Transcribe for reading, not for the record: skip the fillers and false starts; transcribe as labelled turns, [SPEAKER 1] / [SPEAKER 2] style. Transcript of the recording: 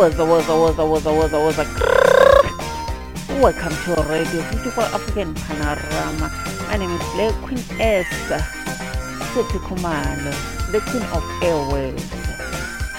[SPEAKER 1] Waza. Welcome to Radio Beautiful African Panorama. My name is Black Queen Esther Seti Kumalo, the Queen of Airways.